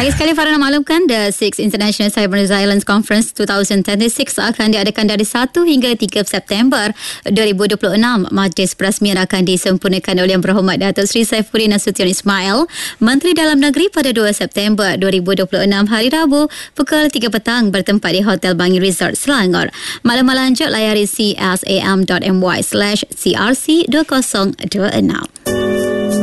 Lagi sekali Farah nak maklumkan The 6th International Cyber Resilience Conference 2026 akan diadakan dari 1 hingga 3 September 2026. Majlis perasmian akan disempurnakan oleh Yang Berhormat Datuk Seri Saifuddin Nasution Ismail, Menteri Dalam Negeri, pada 2 September 2026 hari Rabu pukul 3 petang bertempat di Hotel Bangi Resort Selangor. Maklumat lanjut layari csam.my/crc2026.